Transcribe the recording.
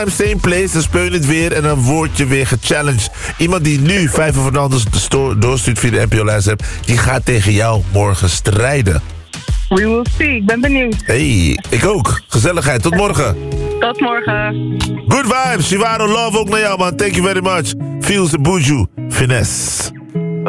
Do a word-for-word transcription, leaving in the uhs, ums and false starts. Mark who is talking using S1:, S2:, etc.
S1: same place, dan speel je het weer en dan word je weer gechallenged. Iemand die nu vijf van Fernandes doorstuurt via de N P O-lijst hebt, die gaat tegen jou morgen strijden.
S2: We will see, ik ben benieuwd.
S1: Hey, ik ook. Gezelligheid, tot morgen.
S2: Tot morgen.
S1: Good vibes, Shivaro, love ook naar jou man, thank you very much. Feels the Buju, finesse.